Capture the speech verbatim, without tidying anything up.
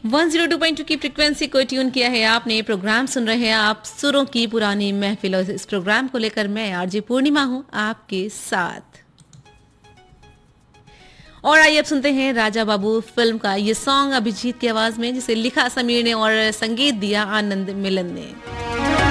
One zero two point two की frequency को tune किया है आपने। प्रोग्राम सुन रहे हैं आप सुरों की पुरानी महफिल, और इस प्रोग्राम को लेकर मैं आरजे पूर्णिमा हूं आपके साथ। और आइए अब सुनते हैं राजा बाबू फिल्म का ये सॉन्ग अभिजीत की आवाज में, जिसे लिखा समीर ने और संगीत दिया आनंद मिलन ने।